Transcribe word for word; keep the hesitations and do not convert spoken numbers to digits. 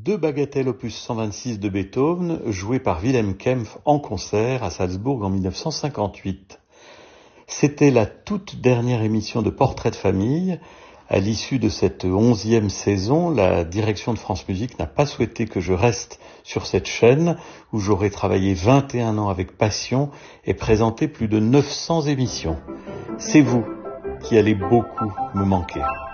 Deux bagatelles opus cent vingt-six de Beethoven, jouées par Wilhelm Kempff en concert à Salzbourg en mille neuf cent cinquante-huit. C'était la toute dernière émission de Portrait de famille. À l'issue de cette onzième saison, la direction de France Musique n'a pas souhaité que je reste sur cette chaîne où j'aurais travaillé vingt et un ans avec passion et présenté plus de neuf cents émissions. C'est vous qui allez beaucoup me manquer.